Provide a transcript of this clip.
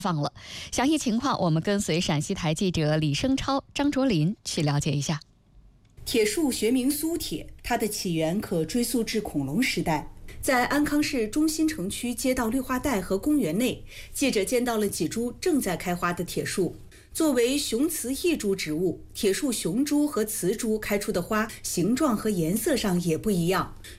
放了。详细情况，我们跟随陕西台记者李生超、张卓林去了解一下。 铁树学名苏铁，它的起源可追溯至恐龙时代。在安康市中心城区街道绿化带和公园内，记者见到了几株正在开花的铁树。作为雄雌异株植物，铁树雄株和雌株开出的花形状和颜色上也不一样。